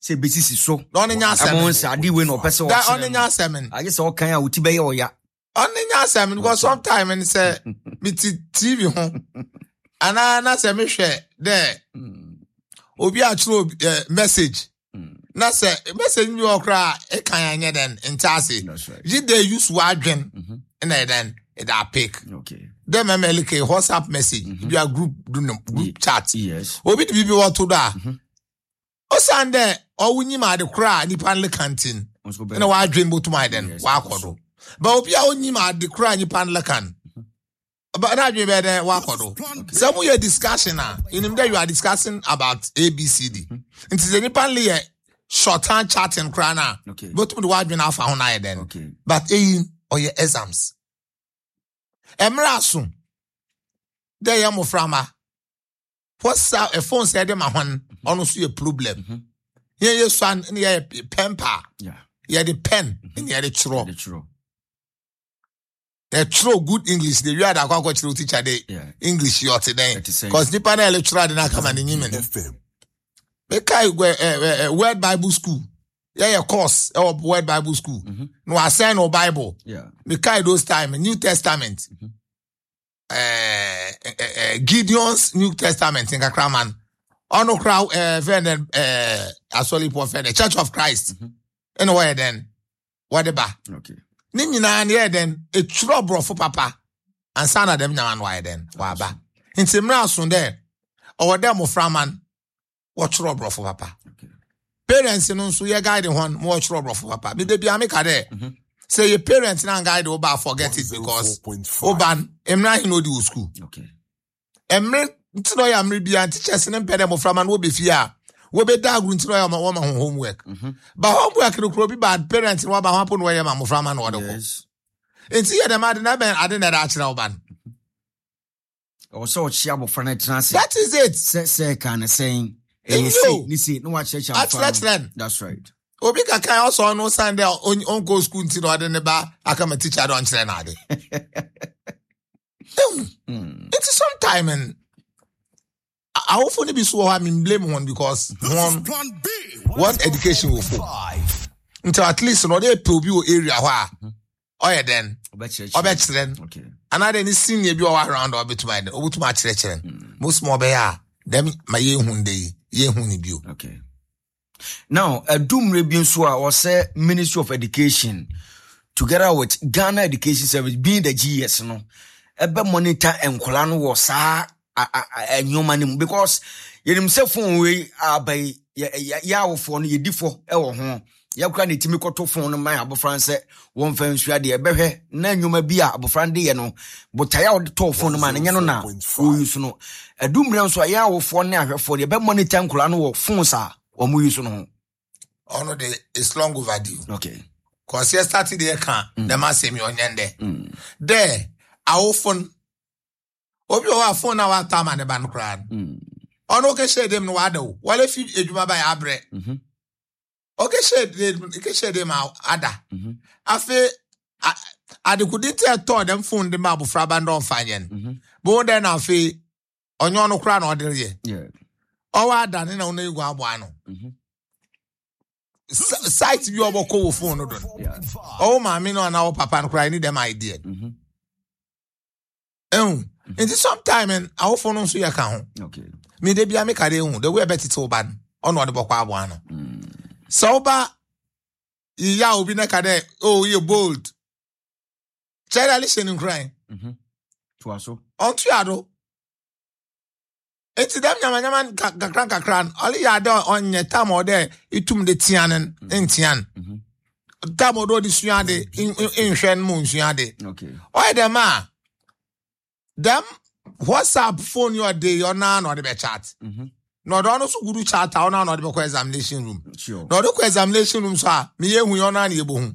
say basis so no nya asem amon say ade we no person that on nya asem I just all kan ya uti be ye oya on nya asem because sometimes and say me TV ho ana na say me hwe there obi a true message na say message you okra e kan anya den ntase you dey use wadwen and then it a pick okay them MLK WhatsApp message you are group chat yes obi the bibi what to da o sande o wunyi ma de kra ni panle canteen na wa adwen botum den wa akodo but obi a onyi ma de kra ni panle can but na adwen be den wa akodo some you discussion in him there you are discussing about ABCD it is any panle ye short time chatting kra na botum de wa adwen afa ho na den but or your exams Emrasun there ya moframa what's a phone said them one honestly a problem here your son in your pemper yeah the pen in your true the true good English the real that go teacher day English you today cause the panel lecturer na come and him make word Bible school yeah course word Bible school no assign no Bible make those time New Testament Gideon's New Testament in Kakraman ono crowd asoli prophet the Church of Christ anyway then whatever okay ni nyina na then a trouble for papa and son of them nyaman why then waba nti mra so there or them framan what trouble for papa parents no so ye guide one more trouble for papa me dey bia me ka there say your parents na guide oba forget it because oban emra he no di school okay emre ntino ya mre bia teachers ne mpede mo framan wo be fia wo be dagru ntino ya wo ma homework but homework no kro bi bad parents no ba hapo no ye ma mo framan wo de ko enti ye dem ade na ben ade na da kira oban also chia bo frana transit that is it say kind saying no watch church that's right obi kaka also no Sunday on go school nti no ade ne ba aka ma teacher don kire na ade it's sometime and I often be so I mean blame one because one education will fall until at least no dey probi area where oya then obetren okay another any senior bi around obetuma den obetuma kire most more be ya dem ma ye hunde ye huni bio okay now Dumre Binsua or say Ministry of Education together with Ghana Education Service being the GS no ebe monitor enkola no was enyomanim because yenim se phone we abai ya wo phone ye difo e wo ho yakura ne timi koto phone no man abofran se won fa nsua de ebehwe na enyoma bi a abofran de ye no botaya wo de to phone no man nye no na wo use no Dumre nso ya wo phone ne ahwefo de ebe monitor enkola no wo phone sa omu use no ho ono de is long overdue okay cause you started there can the man say me onyende there our phone obi o phone na wa time and ban kran ono ke share dem no wada wo wale fi edwuma ba ya abre okay share dem ada afi adekudite to dem phone dem abofra ba ndo fanyen bo den afi onyo no kra na odere yeah o wa ada ne na ono egu abo ano site bi oboko wo phone no don oh ma me no na wo papa no kra ni dem idea and sometime and our phone so ya kan ho okay me de bia me kare hu the way better to ban ono de bokwa abo ano so ba ya obi na kade oh you bold child listening crying to aso on to ado enti dem nyama kakran oli ya do onye tam ode itum de tianen entian tam odo di suade in hwen mu suade okay why dem a them WhatsApp phone your day or na no the chat no do so guru chat or na no the examination room sure no the examination room so me ye hu your na ye bo hu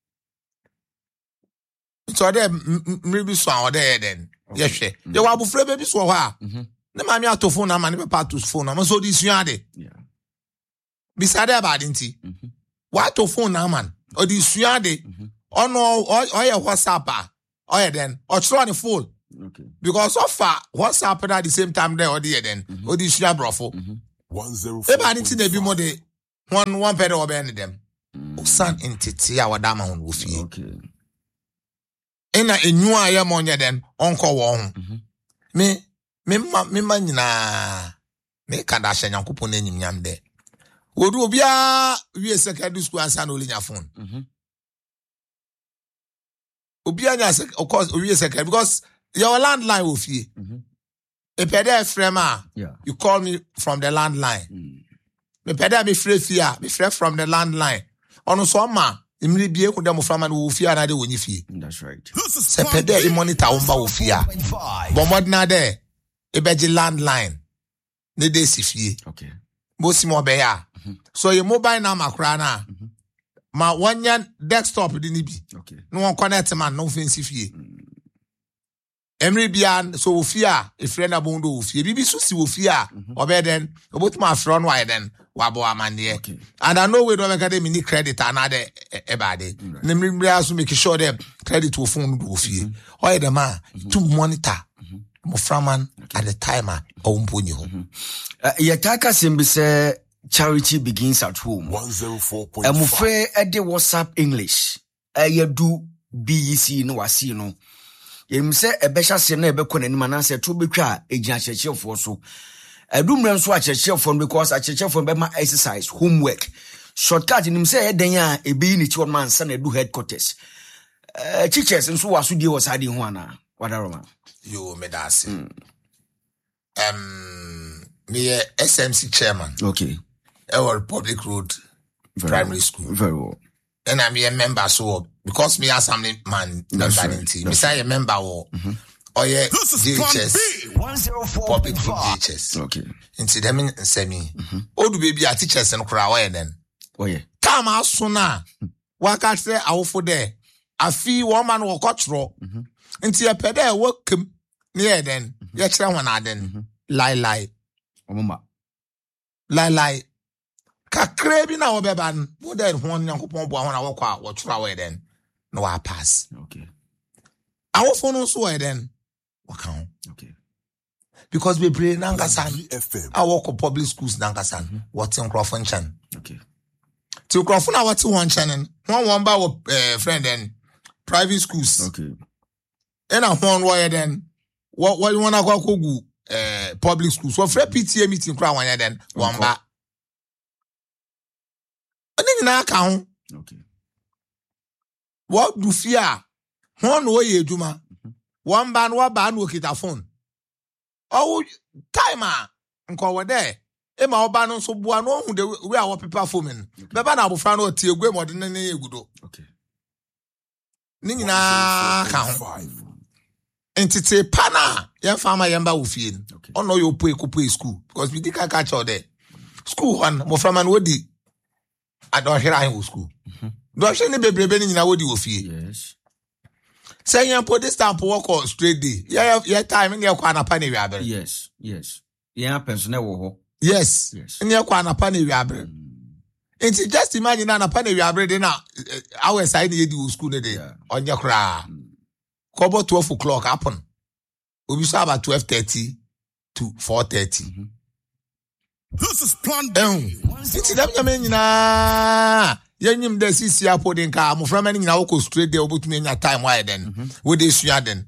so there maybe so or there then yes ye wa bu free baby so ha na ma me ato phone na ma ne papa to phone na so this suade yeah beside about nti wa to phone na man or this suade ono or your WhatsApp or then or throw on the phone okay because so far what's happened at the same time there or the then or the share brofo 104 e ba nti na bi mo de one pede obey them. Osan entity a wadama hun wo fie. Okay. Ena enyu a ye monye den onko wo ho. Me ma nyina me kada hye Nyankopon anyim nyam de. Wodu obia wie secondary school ansa na olinya phone. Obia nya of course wie secondary because your landline wo fie. E pede frema. You call me from the landline. Me pede me free fie, me free from the landline. Ono so ma imri bie ku dem frama no wo fie na de woni fie. That's right. Se pede e monitor wo ba wo fie. Bo modna de e beji landline. Ne de si fie. Okay. Bosi mo be ya. So your mobile number kra na. Ma wanya desktop di ni bi. Okay. No one connect man no fancy fie. Emri bian so wo fie a e friend abondo wo fie. Bibi so si wo fie a obeden obotuma front wide then wabo amane. Okay. And I know we don't make them any credit another ebade. Nemri aso make sure them credit wo phone wo fie. Oye dem a to monitor. Moframan at the timer or umpuni ho. Yataka simbi say charity begins at home. 104.5. Mufre ede WhatsApp English. Yedu BEC no wasi no. Yem say ebesha se na ebekọ na nima na say to betwa ejina chechefo so. Edumre nso a chechefo because a chechefo be ma exercise homework. Shortcut nim say eden a ebi ni chi one man say na do headquarters. Teachers nso waso die wasade ho ana. Wadaroma. You me that's me SMC chairman. Okay. Our public road primary school. Very well. And I'm a member so because me assembly man member in team. Me say a member or yeah DHS public road DHS. Okay. Into them in semi. Old baby are teachers and crowd then. Oh yeah. Come out sooner. Waka say I for there. I feel one man will cut through. Into a pede work near then. You try one then. Lie. Omuma. Lie. Kakrebi na obeban. Wo den ho Nyankopon bo ahona wokwa wo try we then. No I pass. Okay. Our phone so we then. Waka ho. Okay. Because we pray nangasan. FM. I work on public schools nangasan. What in Crawford chan. Okay. To Crawford na what one channel. One ba wo friend then private schools. Okay. And a one wire then. What you wanna go public school. So for PTA meeting crowd one then one ba. And then na account. Okay. What do fear? One way juma. One ban no kita phone. Oh timer. Nko there. E ma oba no so bua no hu de we our paper phone. Beba na abofra no tie gwe mo de ne egudo. Okay. Ni nyina ka. Entity pana yan farmer yamba wo fie ono yo po ekopo school because we did catch all there school one mo from man wodi adon hira hin wo school do hwe ni bebrebe ni nyina wodi wo fie. Yes. Say yan po this stamp work on straight day ya time ni ekwa na pa na wiabere. Yes. Yeah, pensioner wo ho. Yes. Ni ekwa na pa na wiabere. Enti just imagine na pa na wiabere de na our side ni yedi wo school ne de onye kra. Kobo 12 o'clock happen. We saw about 12:30 to 4:30. This is plan B. It's them nyina. Yenyim de sisi apo den ka mo from any nyina wo straight there obotumi nya time why then. We dey sua den.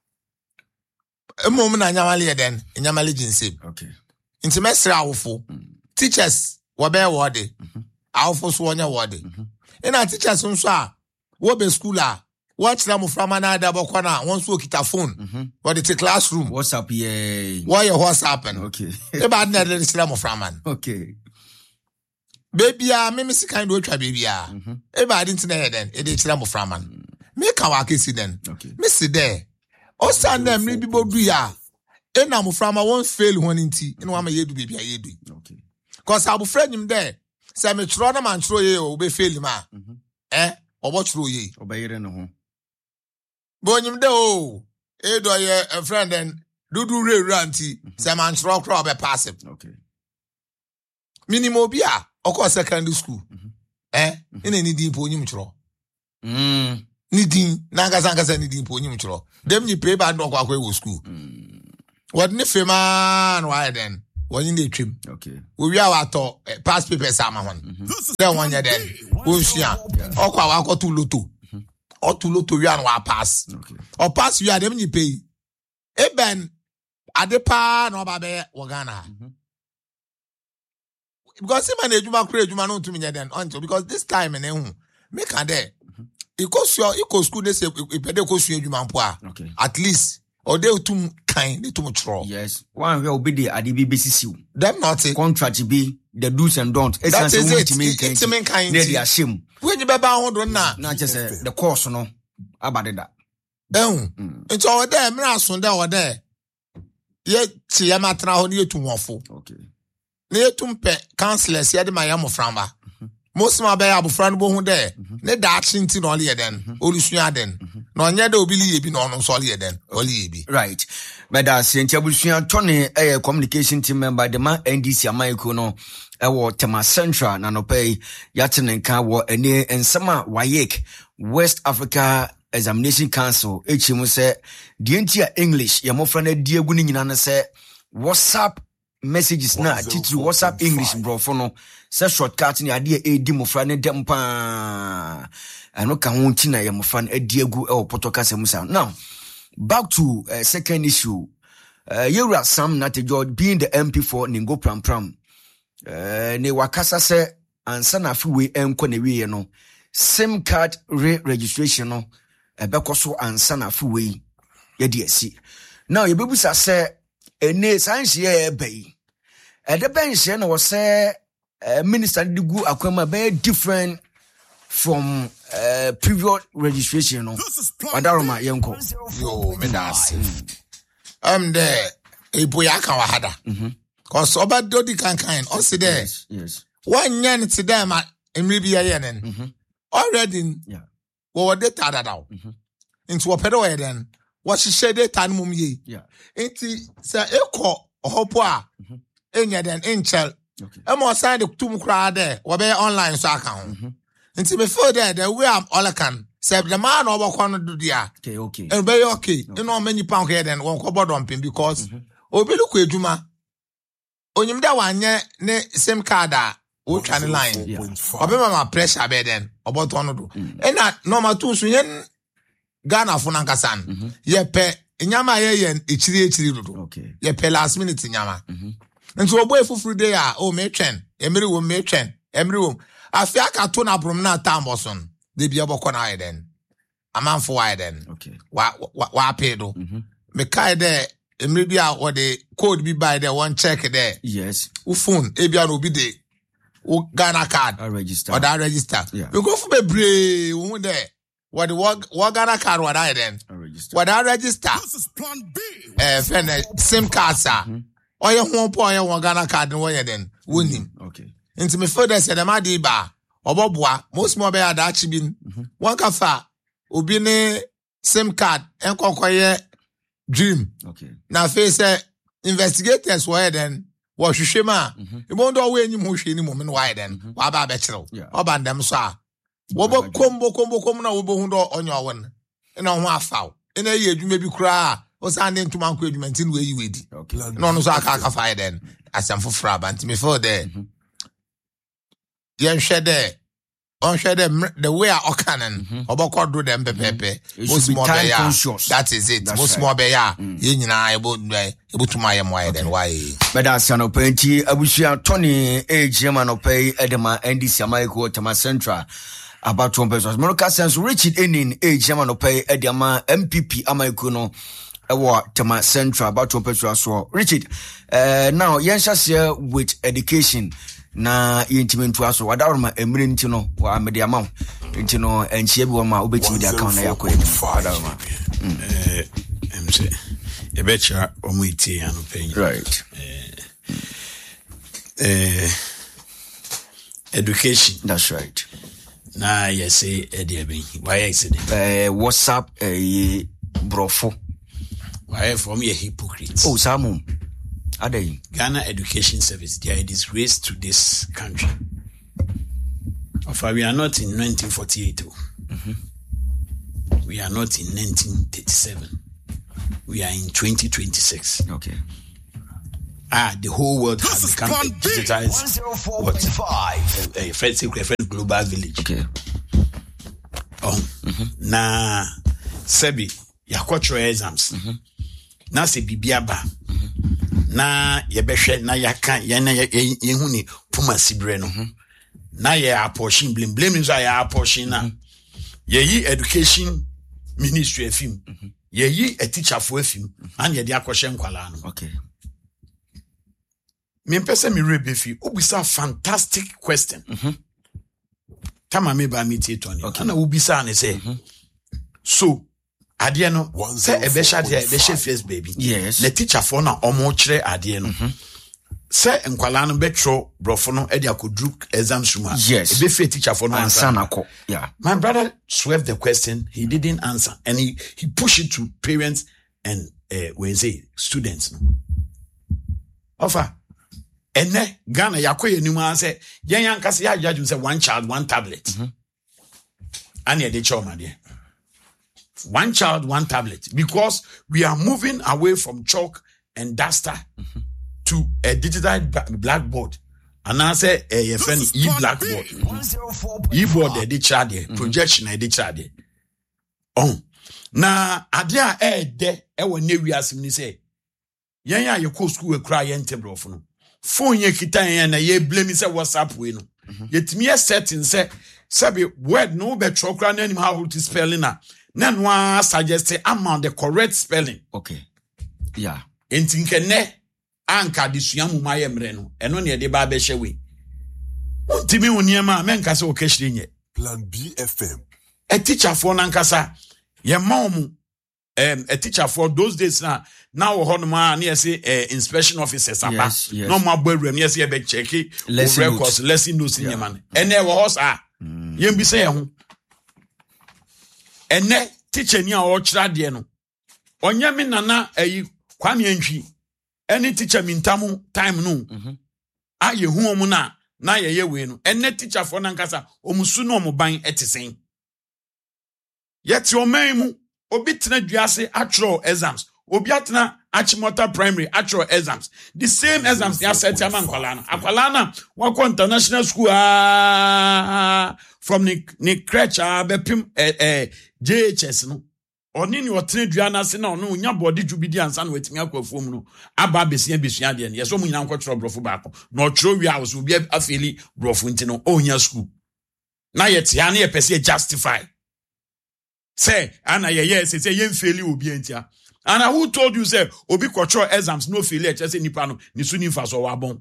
Emom na nyamale den, nyamale jinse. Okay. Inti mesra awofo. Teachers wo be wo de. Awofo so wonya wo de. Ina teachers nso a wo be school a watch them from another bokona once we kita phone or the classroom WhatsApp yeah why your WhatsApp okay e ba na the slam from man okay baby me miss kind of twa baby e ba didn't know then e dey slam from man me ka wa kesi then okay me see there o stand them me bi bodu ya e na mo from won fail one nti e no ma yedu baby yedu okay cause abu friend him there say me tro na man tro ye o be fail ma obo tro ye obayere no ho Bonyim de o edo ye a friend and dudu re ranti say man tro crowd be pass it. Okay. Minimum bia okọ secondary school. Ina ni din po onyim tro. Ni din na ngasa ni din po onyim tro. Dem ni pay bad no kwa school. What ni fema no why then? One in the trim. Okay. We are to past papers. Then one year then. We see. Okwa wako to lutu. Or to lutu we are pass. Or pass we are them you pay. Eben adepa no babe wagana. Because him and Ejuma create Juma no to me then until because this time and make a day. It school they say okay. At least or they too kind, they too much raw. Yes. One will be the ADBCC. Them not a contract be the do's and don'ts. That is it. It's main kind. They assume. When you be bound on now. Not just the course no about that. It's all there, me son there or there. Yet see I'm at now near to waffle. Okay. Near to councillors here the Miami framba. Most my bay abu friend bo there. Ne da action tin only then. Olusua then. No nya de obili ebi no no so only then. Only ebi. Right. But that's Abusua Tony communication team member the man NDC Amaiko no ewo Tema Central na no pay yatenenka wo ene ensama WAEC West Africa Examination Council echimu se die ntia English ya mofra na die egu ni nyina ne se WhatsApp messages na titru WhatsApp English brofo no se shortcut ni ade edi mofra ne dem pa ano ka ho nti na ya mofra na edi egu e opotoka se musa. Now back to second issue. Yura Sam Nate George being the MP for Ningo Pram Pram. Ne wakasa se ansa na afiwe enko ne wiye no SIM card registration no ebekoso ansa na afiwe ye de asi. Now ye bebusa se ene sanhye ye bai. Ede benhye no wo se minister digu akwama be different from previous registration no. Wadaroma yenko. Yo me das. There Eboya kan wahada. Cause oba dodi kan o si there. Yes. One yan ti there ma emri bi yenen. Already yeah. Wo data dada. Into wo pedo we den. Wo hihye data no mum ye. Yeah. Enti se ekọ ohopo a enya den enchel. Okay. Emo sign the tum kra there. Wo be online so aka ho. Enti before there the way am all can. Say the man over corner do dia. Okay. And very okay. You know many pound here then one cover dumping because obi look ejuma. Onyim da wanye ne same card o channel line. Obi mama pressure be then about one do. And that number 2 so yen Ghana for nankasan. Ye pe nyama ye yen echiri do. Okay. Ye pe last minute nyama. And so boy fufuru dey o me twen. Emiri wo me twen. Emiri wo. Afia ka to na brom na tamboson. They be able to then. A man for why then. Okay. Wa pay do. Me kai there. Maybe or the code be by there. One check there. Yes. U phone. Ebia no be the. U Ghana card. I register. Or that register. Yeah. We go for me brave. We there. What the what Ghana card? What I then? I register. What I register? This is plan B. Friend, same card sir. Or you want po you want Ghana card? And what you then? Win him. Okay. Into me further said the madi bar. Obobwa, most more be at Achibin. One kafa, obi ne SIM card, enkokoye dream. Okay. Na face investigators were then, wa shushema. You won't do any motion any moment why then. Waba betchel. Oban them sa. Wobo combo na wobo hundo on your one. And on one foul. In a year you may be cry. O sand into man equipment in where you ready. Okay. No so I then. As I'm for frabant me for there. Yen share there. On share them the way I canon. Oboko do them pepe. Most more time ya. conscious. That is it. That's Most right. more be ya. Yen na able to my why then why. But that's an opportunity. Abusua Tony German opay Edema NDC Amaiko Tema Central. About 2 pesos. Monica sense Richard Enin German opay Edema MPP Amaiko no. Tema Central about 2 pesos. So Richard, now Yensha here with education. Na intimate to us what our emrin ntino wa mediama ntino enchie bi wo ma obetimi dia account na yakọ say e betcha omo iti anu pen right education that's right na you say e dey ben why accident WhatsApp brofo why from your hypocrite oh Samu Adey. Ghana Education Service, they are a disgrace to this country. We are not in 1948. We are not in 1937. We are in 2026. Okay. the whole world has become a digitized friend global village. Okay. Na sebi yakotro exams. Na se bibiaba. Na yebehwe na yaka yehu ni puma sibre no. Na ye aportion blame nso ya aportion na. Ye education ministry afim. Ye a teacher for afim and ye dia kwhye nkwala no. Okay. Me pese me rebefi obisa fantastic question. Tama me ba me tie Tony. Okay. Na obisa ne say so ade no say e be first baby. Yes. The teacher for na omo kire ade no. Say nkwala no betro brofo no e dia kodru exams room. Yes. E be fe teacher for no answer. Yeah. My brother swerved the question. He didn't answer, and he pushed it to parents and students. Offer. And then Ghana yakoye nimu say yan kasi ya judge say one child, one tablet. And yeah, they show my dear. One child, one tablet. Because we are moving away from chalk and duster to a digital blackboard. And I say a friend e-blackboard. E-board they child projection they child. Oh. Na adia de we ne wiase ni say. Yan ya ye ko school we cry yen table of no. Phone ye kita yan na ye blame say WhatsApp we no. Yetimi ye setting say sabi word no be chokra na nim how to spelling na. Na no suggest amount the correct spelling. Okay. Yeah. Enti nkene anka disua mu maye mre no eno ne de ba be hye we untimi uniema menka se okehire nye Plan B FM a teacher for nankasa ye mom a teacher for those days now ho ma na say inspection officers aba Yes. no ma boawram yes ye be check records lesson notes in man ene wo ho sa ye bi say ye ho ene teacher ni a o kira de no onye me nana ayi Kwame Antwi any teacher mintamu time no. Aye hu omu na ye we no. Ene teacher for nankasa omusu no omu ban etisen. Yet your mu obi tena duase atro exams. Obi atena Achimota Primary atro exams. The same exams ya set ya man Akwalana wako international school from ni crèche bepim JHS no. Oni ni otene duana se na ono nya body djubidi ansa na wetimi akwafuom no aba besia besua de ne yeso mu nyina nkotro brofo baako na otro wi a so bi afeli brofo ntino onya school na yete ya na ye pese justify say ana ye say ye mfeli obi entia and who told you say obi kwotro exams no failure say nipa no ni su ni fa so wabon.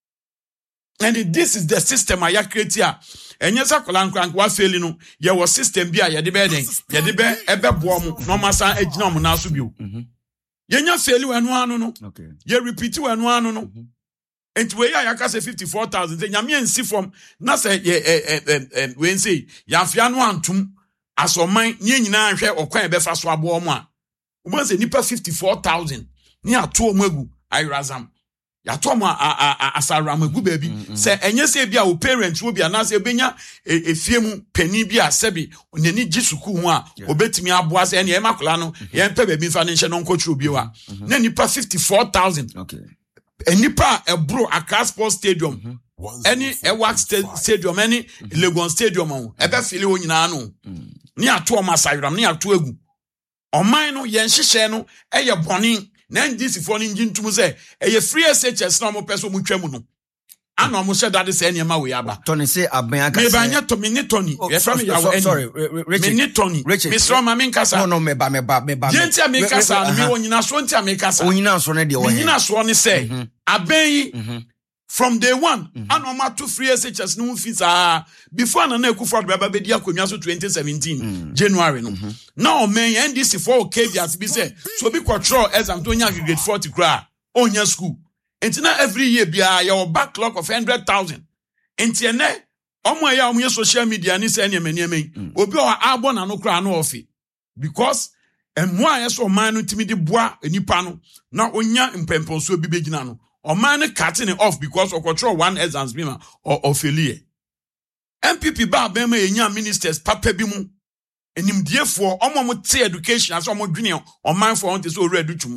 And this is the system I create here. And yes, I wa failing no. Ye was system bi a ye de be den. Ye de be ebe boa mu no masa ejina mu na so bio. Ye nya fail we anu no. Okay. Ye repeat we anu no. Enti we ya ka say 54,000. Say nyame ensi from na say ye we say ya fia no antum asoman nye nyina hwe okwan be fa so abo mu a. Wo say nipa 54,000. Ni ato omagu ayrazam. Ya to mo asara magu baby say enye say bia o parents wo bia na say benya efie mu pani bia sebi onani gisuku hu a obetimi aboa say ene e makola no ye mpa baby fa ne hye no nkotru bi wa na nipa 54,000. Okay. Enipa ebro Accra Sports Stadium any Wax Stadium any Legon Stadium e be fili o nyina no ni ato o masayram ni ato egu oman no ye nhyehyɛ no eye bɔne na ndisi for ni ngintum say eye free SHS na mo peso mo twam no ana mo hye dade say niam we aba Tony say aben aka me ba nya to me ni Tony ye from ya wo sorry Richard me ni Tony me so ma me nkasa no me ba yentia me nkasa me wonyina so ntia me nkasa onyina so ne de wo nyina so ne say aben yi from day one ana ma to free SHS no fees before na Akufo-Addo baba be di akonwa so 2017 January no na o men NDC for KVS be say so be control exam to nya grade 40 kra onya school entina every year bia your backlog of 100,000 entiene omo ya omo social media ni say niam obi o abo na no kra no ofi because emwa yeso man no timi de boa enipa no na onya mpemponso bi begina no or man cutting it off because of control one exams bima or failure. MPP ba bema enya ministers papa bi mu enimdiefo omo mo te education as omo dwene o man for want so ready to mu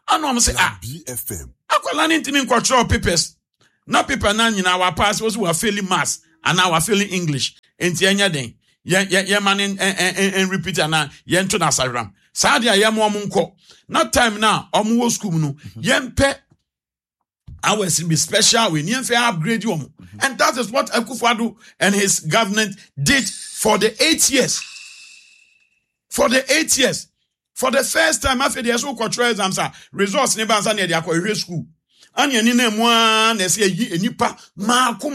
ano am say BFM. akwala ne ntimi nkwatro papers na paper na nyina wa pass was we failing maths and now we failing English enti enya den ye man en repeat and ye nto na sagram saa dia ye mo nko na time na omo wo school no ye mpe ours be special we need to upgrade you and that is what Akufo-Addo and his government did for the 8 years. For the 8 years. For the first time after the so control exams results never answer near the school. And you need one they say nipa maku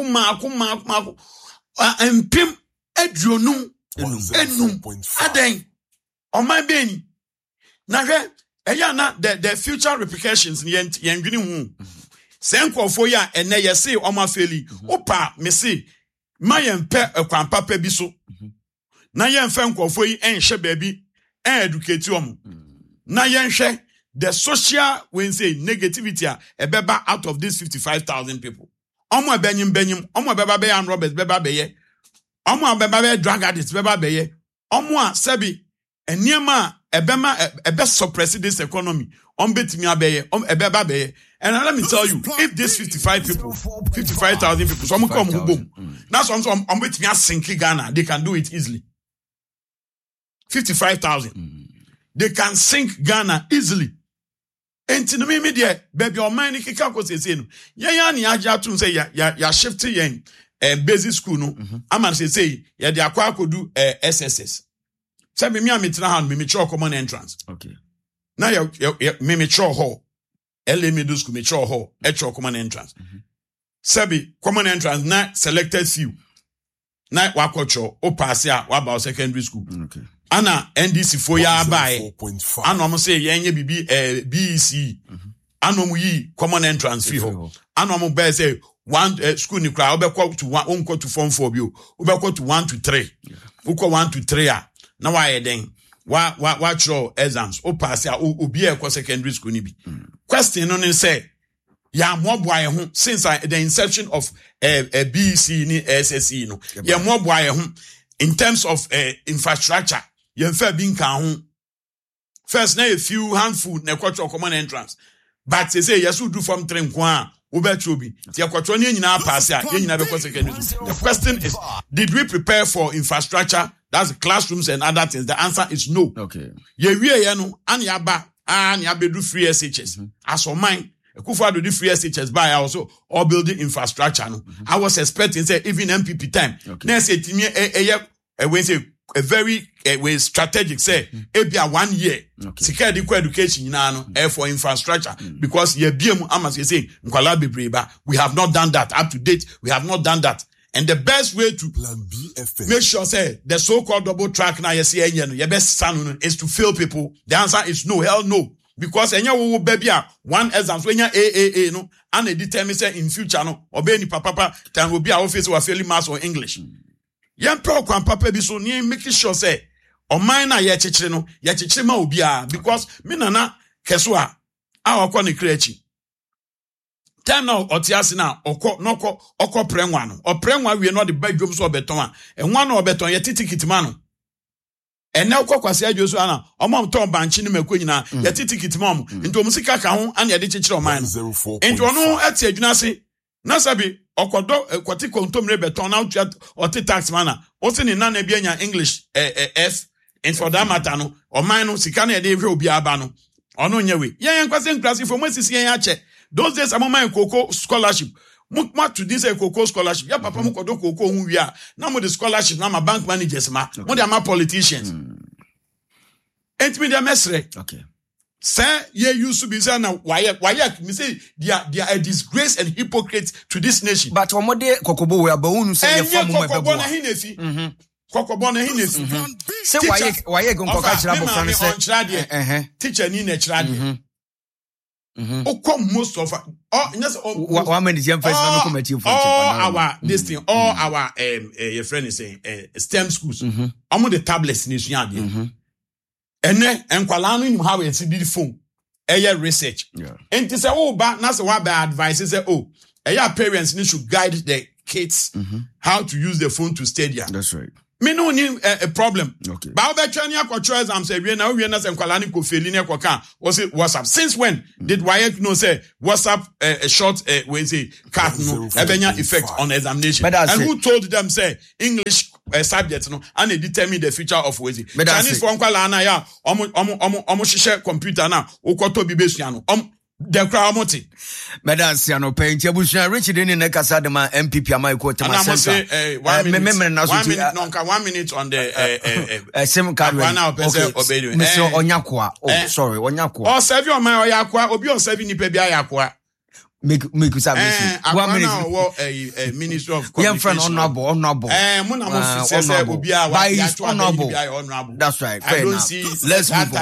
and pim edronum enum aden on my beni na the future repercussions yen dwini hu senkofo ya ene yese omafeli opa me se mayempe ekwan papa bi so na yemfe nkofo yi enhye baabi educate om na yenhwe the social when say negativity ebeba out of these 55,000 people omo benyim omo beba be and Roberts beba beye omo beba be drug addicts beba beye omo a sebi eniema ebe suppress this economy betimi abeye ebeba beye. And let me tell you, if these 55,000 people some come boom now some betimi sink Ghana, they can do it easily. 55,000 they can sink Ghana easily. Enti no me there baby o man kika ko sese no ya ni aja tun say ya shift yen basic school no aman say ya de akwa akodu SSS say me ametra hand me mature common entrance okay na ya me mature hall LA middle school mature hall common entrance sabi common entrance na selected few na wakocho o pass ya wa ba secondary school okay ana NDC for ya buy anom say yenye bibi BEC anom yi common entrance fee ho anom be say one school ni kra obekọ to 1 onko to form 4 bio obekọ to 1 to 3 uko 1 to 3 a na wa yeden wa throw exams o pass ya obi e ko secondary school ni bi question no say ya moboa ye ho since the inception of BEC ni SSE no ya moboa ye ho in terms of infrastructure yemfa bi nka ho first na a few handful na kwatro common entrance but say yes we do from 3 nko a wo betro bi ti kwatro ne nyina pass a ye nyina be ko secondary. The question is, did we prepare for infrastructure, that's the classrooms and other things? The answer is no. Okay ye wie ye no an ya ba an ya be do free SHS as o mine Akufo-Addo do free SHS by also all building infrastructure no I was expecting say even MPP time na say timi we say a very strategic say ebia 1 year sika education na no for infrastructure because ye biem amas you say nkwala bebreba. We have not done that up to date. We have not done that. And the best way to Plan BFM. make sure say the so-called double track na you say your best son is to fail people. The answer is no, hell no. Because enya wo baby one exam so enya AAA no and they determine say in future no obey ni papa time will be our office or failing maths or English. Yan pro kwan papa bi so ni making sure say o man na ye chichire no ye chichire ma obi a because me nana keso a akwa ne krechi time now otiase na okọ prenwa no o prenwa wie no de badwom so obeton a enwa na obeton ye titikiti ma no ene kwase adwo so ana omom ton banchi ne makwo nyina ye titikiti ma mo nti omusika ka ho ana ye de chichire o man no nti ono ati adwuna se na sabi okodo kwati kontomre beton na oti tax mana o se ni nana bia nya English F and for that matter no o man no sika na ye de hwe obi aba no ono nyewe yen kwase nkrasi fo mwesisi yen ache those days amoma Koko scholarship mukma to this Koko scholarship ya papa mukodo Koko hu wi a na mo the scholarship na ma bank managers ma mo dey ma politicians ent me dey mesre okay say ye used to be say na why me say they are a disgrace and hypocrite to this nation. But omode kokobo we abawunu say ye famu me bebo na hinefi kokobo na hinefi say why gonko ka kira bo fran say teacher ni na kira de most of yes one minute yam first na come achieve for all our this thing all our your friend is saying STEM schools omo the tablets ni sua de ene enkwala no nim how e see the phone research and say ba na say wa ba advice say parents need to guide their kids how to use the phone to study. That's right. me no need a problem. Okay. But I'll bet you any exam say we na say nkwalani ko feli ne koka was it WhatsApp. Since when did WAEC know say WhatsApp a short we say cat no ebenya effect on examination? And who told them say English subject no and they determine the future of we say Chinese for nkwala na ya omo hihye computer na ukoto bi besua no the crowd moti. That's no pain. Tiabushia Richard in the Casa de my MPP Amaiko Tamasa. 1 minute on the same card. Mr. Onyakwa. Oh, sorry, Onyakwa. Oh, serve your man Oyakwa, Obi on serving the Pebia Yakwa. Make submission. 1 minute. A minister of young friend honorable. Honorable. That's right. I don't see. Let's move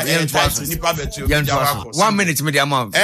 on. 1 minute, media amount.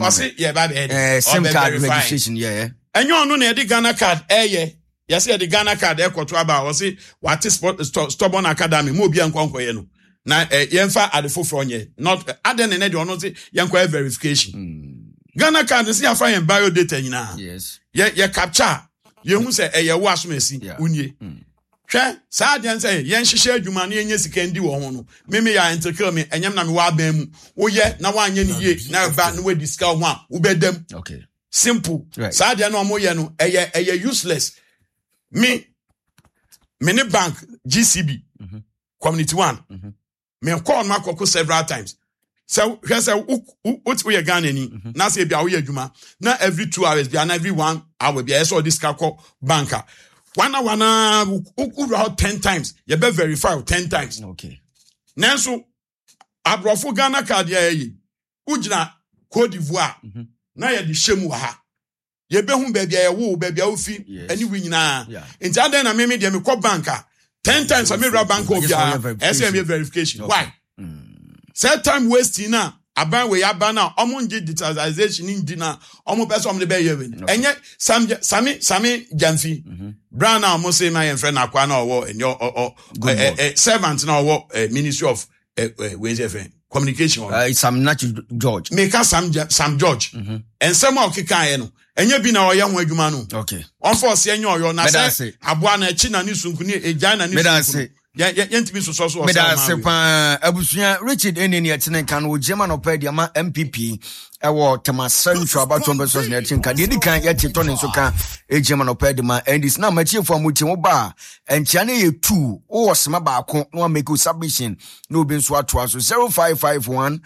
Same card registration, yeah. And you know the Ghana card, yes, the Ghana card, Equatraba, was it what is Stubborn Academy, Mobian Concoyeno. Now, Yenfa at the forefront, not other than any or not, Yanko verification. Ghana card is here for bio data now. Yes. Yeah, capture. You who say, a wash messy, unye. Sergeant say, Yen she shared you money and yes, can do one. Mimi ya intercure me and yam wa bem. Oh, yeah, now one ye, now bad no way discount one, ubed them. Okay. Simple. Right. Sergeant no more yano, a useless. Me bank, GCB, Community One. Me call my coco several times. So here's what's we are Ghana now say be a juma. Now every 2 hours, be every 1 hour, be I saw this call banker. 1 hour, who 10 times. You better verify 10 times. Okay. Now so Abrofo Ghana card ye. Ujina Cote d'Ivoire. Now you the shemu ha. You be home baby a wo baby a fi any win na. In that then I me me call banker. 10 times I me rob bank of ya. SME verification. Okay. Why? Set time wasting now. Aban we abana omonje digitalization in dina omo person the be yewen. Enye Sami Jamfi. Brown now mo say my friend akwa na owo and your servant na owo Ministry of Communication. Sam Natural George. Make us Sam George. And some of kika no. Enye bi na oya ho adwuma no. Okay. On force enye oyo na say aboa na echi na ni sunkuni eja na ni sunkuni. Yentimi so so Meda sepa abusuya Richard eneni atene kan wo German opedi ama MPP ewo tema central about conversation na tinka de kan yete to ne so ka German opedi ma and is na machiefo amuchi wo ba enchia na ye 2 wo sema ba ko no make submission no obi nso atoa so 0551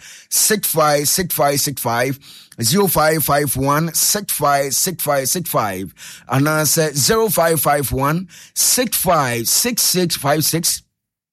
656565 0551 656565 and answer 0551 656656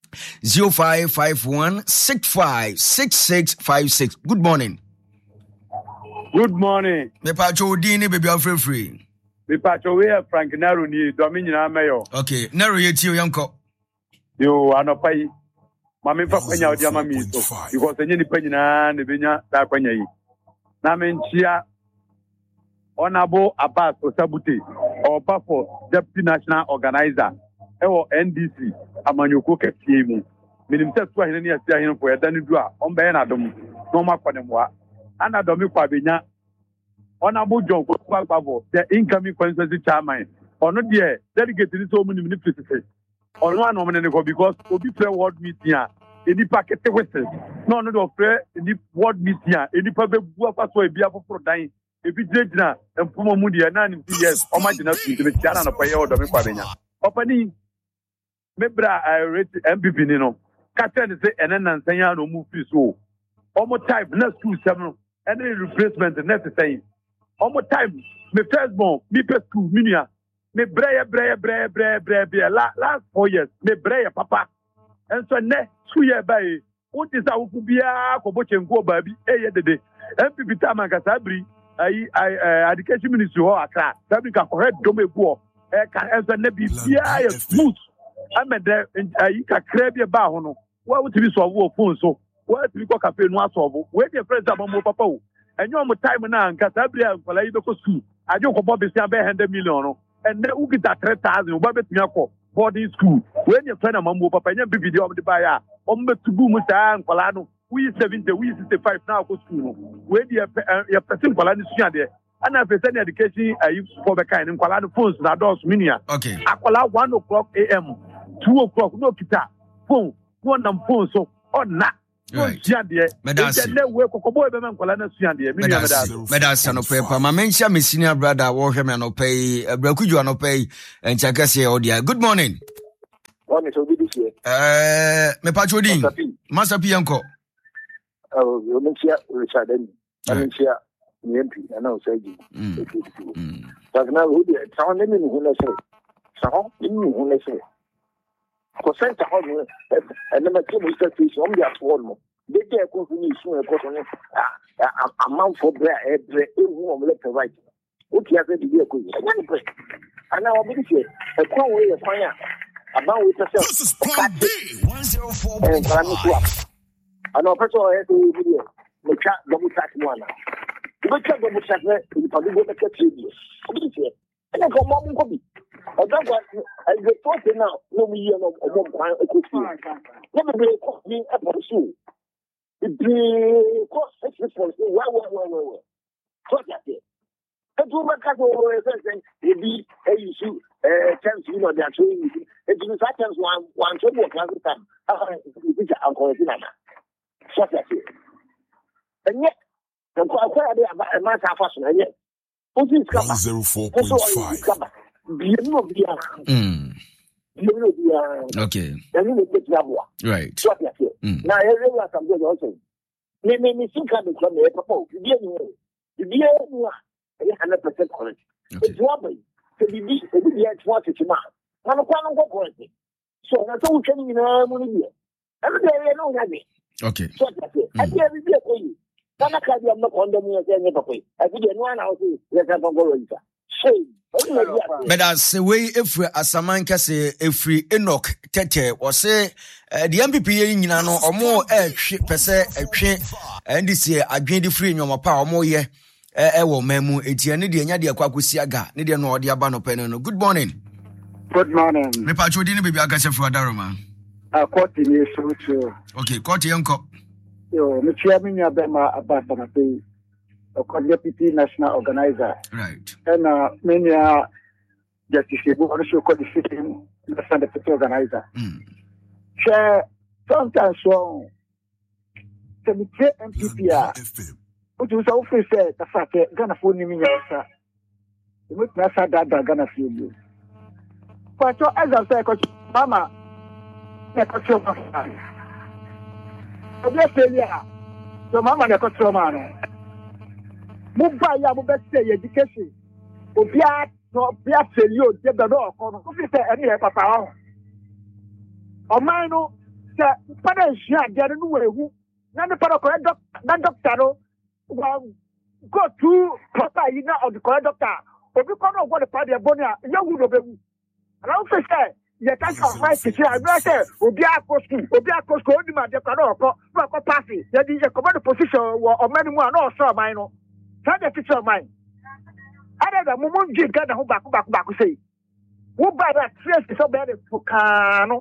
0551 656656. Good morning. Good morning. Me pacho dini baby of free. Me pacho we Frank Naro ni Dominion Mayo. Okay, Naro yeti yanko. Yo anopai. Mami fa kwanya odi ama mi so. Because enye ni panyina ne benya da kwanya yi. Na menchia Honorable Abbas Osabute or for Deputy National Organizer ewo NDC amanyoko kefie mu minim se so ahene ne asia ahene for edani du a on be na dom no makwanemwa ana domi kwa benya Honorable John Kwakpabo the incoming constituency chairman ono de delegate ni so mu ni ministry ono anom ne ko because obi pre world meeting a eni pakete wese no no do pre eni world meeting a eni pa be bu afa so ebi afoforo dan ebi jejina empomo mu de na ni yes o ma jina tu de tiana no pa ye o domi kwa benya opani mebra rate MPP ni no kata ni say enen nansanya no mu fi so omo type na school 7 any replacement necessary omo type me first born me pe school minia me breye last 4 years me breye papa and so ne school year by what is our kubia ko bochenko ba bi eye dede MPP tama ka sabri education ministry ho akra sabri ka correct do me go ka and so ne bi bia smooth amede ayi kakra bi ba ho no wa wutibi so wo phone so wa tibi ko cafe no asolve we dey friends abamo papa o enyo mo time na nka sabri ankwala yi be ko school ajo ko bob sia be 100 million no and then who get that 3,000 o ba betumi akọ boarding school we dey friend amamo papa nya bi video de ba ya o mbetugu mu ta ankwala no we 70 we 65 na ko school no we dey ya person kwala ni sua de ana person education ayi for be kind nkwala no phones na dos minia okay akwala 1 o'clock am 2 o'clock no kita phone no nam phone so na Right. Medasi. Medasi no paper. My mention my senior brother Warham and pay Brakuju and pay and Chakasi Odia. Good morning. Morning, so this year. Me Patrodin. Master Pianco. Oh, you mentioned Richard and I mentioned MP, and now say but now who did sound in who say so in who say consent and then the two stations on their phone. They get continue soon a month for their every left and right. What you have to do and now I'm here a call way of fire about with This is Plan B 104.5. And our person has to video. The chat double chat one. The chat double chat in public with the TV. And I got mom copy. I don't want as the thought now, no year of one equity. Never be me up on soon. The cost response. Well. So that's it. And to my cousin, it be a issue, chance, you know, they're showing it. It's sometimes one trouble at the time. I'm calling it. So that's it. And yet, the quality of a mass fashion, and yet, 104.5. Okay. Right. So that's it. Now, everyone can go also. Me think I'm from a proposal. You 100% correct. It's one to be at what it's not. I'm a quantum correct. So that's all can you know. Every day I know that. Okay. So that's it. I can't be a queen. I'm not condemning any way. I didn't want to let them go into. Shame. But as the way if Asamanka say if we Enoch Tete was say the MPP in Yano or more per se and this year I gained the free in your power more ye ewo memu etiane de nya de akwakosi aga ne de no ode aba no pen no. Good morning. Good morning. Me pa chodi ne bebi aka chefo adaroma. Court ni so. Okay, court yenko. Yo, me chia me nya be ma abata na pe. Deputy National Organizer. Right. And many Justice Ibu also called the system National Deputy Organizer. Share sometimes so the MPP which was also said the fact that Ghana phone me yasa. You must not say that Ghana feel you. But as I say, Mama, let us show my so Mama, let us show my Mumbai, I will say education. Obia, no, Bia, you, get the door. If you say any papa, or mine, no, Father, she had getting away who, none of the correct doctor, go to Papa, you know, of the correct doctor, or you can't know what the party of Bonia, you would have been. And I also say, you can't fight to say, I say, Obia, only my decanor, party, that is a command position or many more, no, sir, mine. That's a picture of mine. I don't know, Mumon Jim got a back say. Who by that trace is so bad for Cano?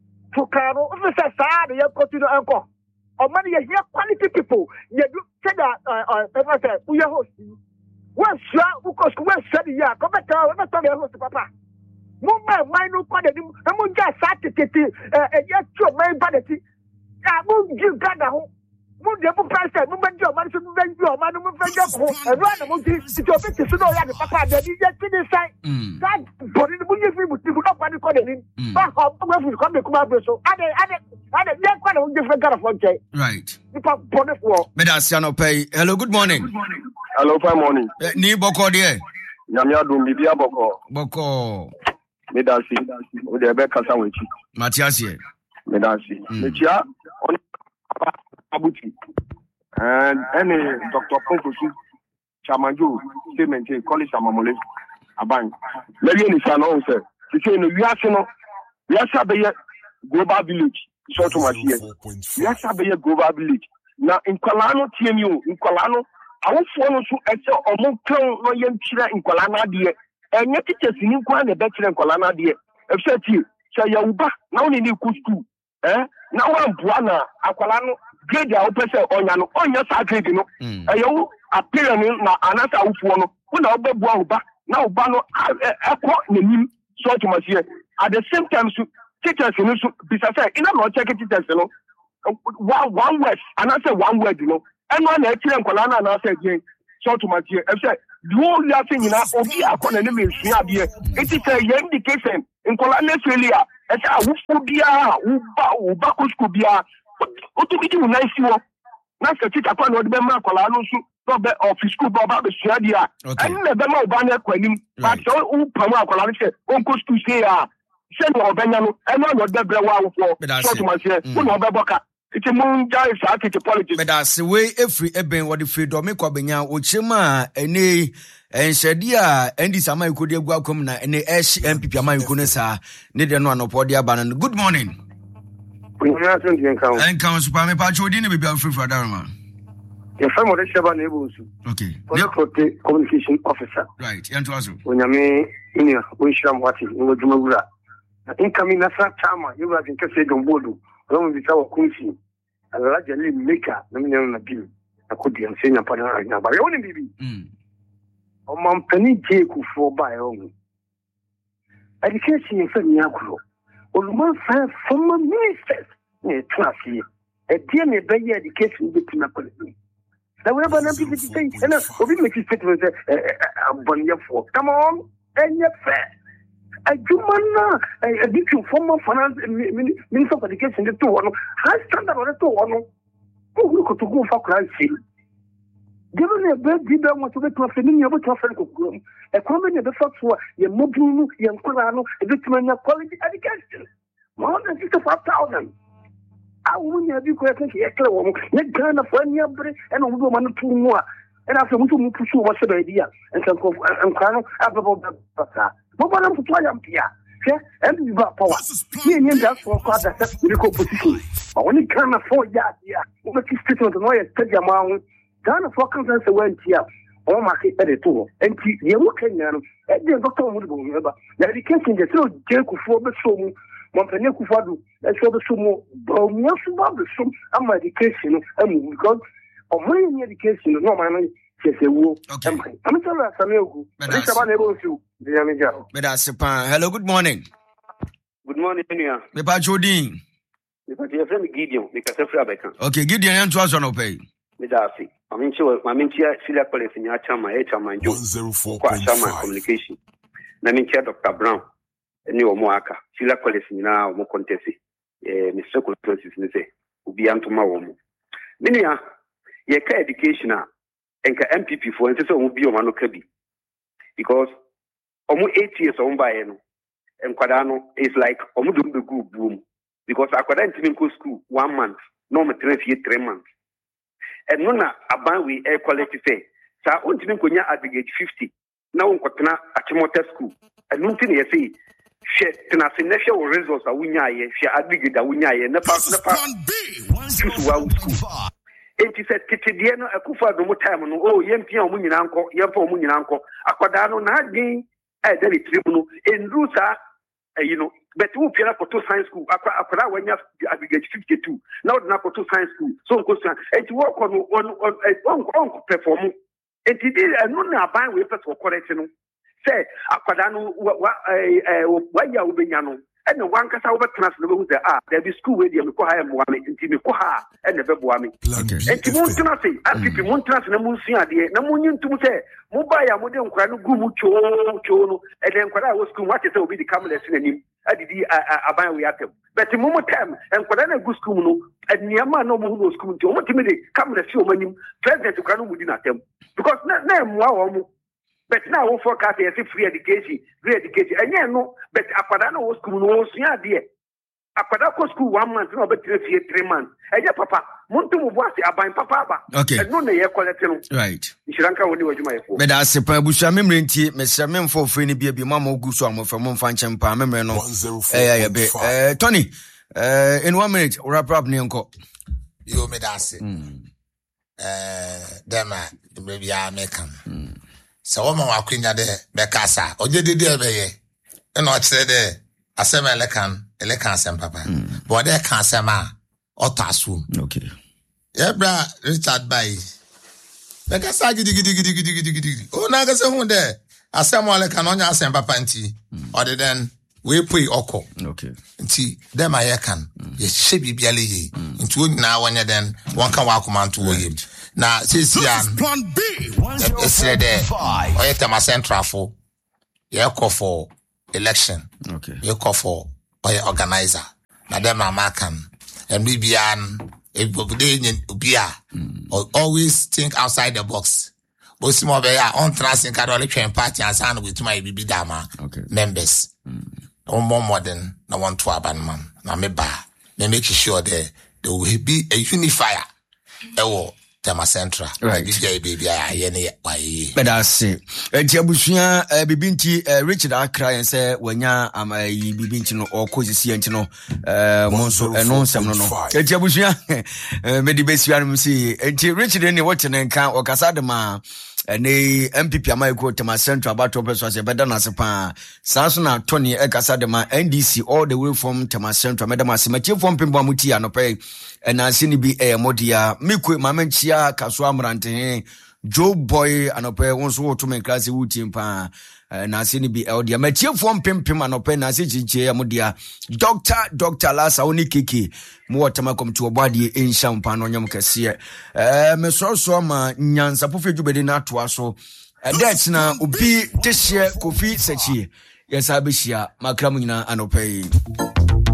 If it's a sad, you go to the uncle. Or money, you hear quality people. You say that, we are hosting. One shot, who goes to West Sunday, come back to our host, Papa. Mumbai, mine, no part of him. I'm going to get certificate, and yet your main vanity. I won't give Ghana home. Mude mu price mu benjo man so mu benjo man mu benjo ko e ro na mu ti ti o be ti so no ya de papa de di je ti ni sai that body mu ye free mu ti no pa ni ko de ni ba ho we free come come abro so ade ye kwa na mu je free gara for jay right ni pa body for me da sia no pay. Hello, good morning. Hello, fine morning. Ni boko de Nyamia dum bibia boko me da si o de be kasa wechi Matias here. me da si me chia on Abuti and any Dr. Ponkosu Chamanjo statement college Amamole Aban. Maybe any son also. He say no, we are be global village. So to my here. We are be global village. Now in Kwalano TMU, in Kwalano, I will follow to echo or more clown no young children in Kwalana dear. And yet it is in Kwan the better in Kwalana dear. I've said to you, say Yauba, now in the school. Now I'm Buana, Aqualano. Grade ya opese onya sa grade no eyo appear na anasa ufuo no na obebua uba na uba no ekwo nenim so to machine at the same time so teachers no so bisa say ina no check teachers no one word and I say one word you know and one na ekire nkola na na say again short to my ear I say the whole thing na obi akona ne me sua de it is a indication nkola na failure I say wo bia wo ba ko school bia o to bi di wo nice wo na say teacher kwa no de be ma nkola no so no be office school ba be sua dia and na be ma oba na kwanim but so wo pam nkola say on ko school say say no obenya no and no de bre wa wo short to my ear wo no be boka it's a moon guy to politics. But that's the way every eben what the free domain kwabenya ochema ene enhyedia endi sama ikodi agua kom na ene esh MPP ama ikone sa ne de no anopodi aba. Good morning. Enkan super me pa chodi ne bibia free for darma. Your friend what sheba na ebusu. Okay. The communication officer. Right. Yanto aso. Onyame inia onhyiram wati ngojuma gura. Incoming nasa chama you guys in kase dombodo. Don't be so kunsi. Alajali maker na mimi na bill. Akodi ansenya pa na ba. Yoni bibi. O mampani je kufu ba yo. Education is ni akuro. Oluma fa former ministers ne traffic. E die me be education be tina policy. Na we ba na people say na obi make statement abonyefo. Come on. Enye fair. A human, a big former finance minister of education, the two one, high standard or the two one, who could go for Christ's sake. Given a bad deal, want to get to a familiar with a friend of groom, a company of the first one, your Mobunu, young Kurano, a victim of quality education. More than 65,000. I wouldn't have you correctly, a clear woman, let Ghana for any break and a woman two more. And after we to pursue what's the idea, and some Krano, about that. But what I'm to try and Pia, and we got power. He named us for that political position. But when he can't afford that, yeah, we make his statement on a steady amount. Ghana for consent went here. All market at the tour. And you look at them, and the doctor would go remember. The education is still Jacob for the soul. Montpellier Kufadu, and so the sumo, but we also about the sum of my education, and because of my education, no man. Okay. I'm sorry, Samuel. Hello, good morning. Good morning, Nia. Me pa Jodin. Me pa your friend Gideon, me ka sefra beka. Okay, Gideon and to us on pay. Me da afi. Maminchi sila college nya chama chama njo. 104.5 communication. Na minchi Dr. Brown. Eni omo aka. Sila college nya omo contest. Mr. Consensus ni se. Ubi antoma omo. Minia ye ka education enka MPP for nse so obi o ma no ka bi because omo 8 years on buy no enkwada no is like omo do be go boom because akwada ntimi go school 1 month no me 3 months and no na aban we air quality say sa ontimi nkonya aggregate 50 na wonkotena achimota school and no tin ye say she tena se na hwe results a wunya ye hwe aggregate a wunya ye na pa choose wa school. Enti se titidie no akufa do mo time no yempia o munyina nko yempa o munyina nko akwada no na adin deli trip no enru sa but who pia to science school akwada wanya aggregate 52 now na to science school so nko sa enti work on perform enti no na ban we person correct no say akwada no wanya obenya no and the one kasa over transfer there be school where me ko hire mo ame nti me ko ha and be bo ame enti mo tuna say apipi mo transfer na mo sua de na mo nyintum say mo ba ya mo de nkura no gu mu cho no and then nkura wo school what say obi di camera sin anim adidi aban we atem but mo time nkura na gu school no aniama no mo school nti mo timi de camera si o manim president nkura no mu di na atem because na mo awo mo. But now we forecast a free education, and no, but Apada no school no so dear. Apada school 1 month, no, but 3 months. And yeah, Papa, Montu was a Papa. Okay. And no, they are collecting. Right. You should anchor when you were my phone. But that's a Pabusha memory, Mr. Mem for Free Baby Mamma Gusam from Monfanchan Pammer. Tony, in 1 minute, wrap up Nyanko. You made us. Dema, maybe I make him. So woman wa kwinya de be kasa oje de be ye na o kire de asema elekan asem papa but de kan asema otasu okay Ebra Richard Bay be kasa gidi o na kasa hu de asema elekan onya asem papa nti o de den we pay oko. Okay. Nti dem aye kan. Ye hye bibiale yi. Nti won na wanya den one kan wa command wo yim. Na sesian Plan B. esre de oye tema central for ye call for election. Okay. Ye call for oye organizer. Na dem amakan. Bibian always think outside the box. But some of on trust in Catholic party and sound with my BB Dama members. No more modern, no one to abandon. Now me ba, me make sure there will be a unifier. Ewo Tema Central. Right. Baby, but I say, Tiabushia, Bibinti, Richard Akra, and say, when ya am a Bibintino or Cosicientino, Monso, and non some no. Tiabushia, Medibesian, see, Richard any watching and count or Casadama. Ne MPP amaiko Tema Central about opes was a better nasepa Sansona Tony Ekasadema NDC all the way from Tema Central Madam Asimachi from Pimbamuti anope and Asini be a modia Miku Mamenchia Kaswamrante Joe Boy anope onso to me class wutimpa na Asini be eldia Matthew from Pimpim anope na Sichi modia Dr. Lasa Oni Kiki mo tamakom to obadi in champagne on yam kese me so ma nyansa po fedwubede na to aso that's na obi this year Kofi Sechi yes abishia makram nyina anopai